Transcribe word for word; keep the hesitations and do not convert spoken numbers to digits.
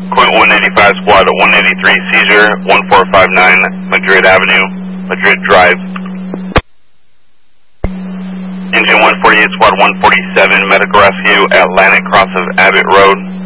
Point one eighty-five Squad one eighty-three seizure, one four five nine Madrid Avenue, Madrid Drive. Engine one forty-eight Squad one forty-seven, medical rescue, Atlantic cross of Abbott Road.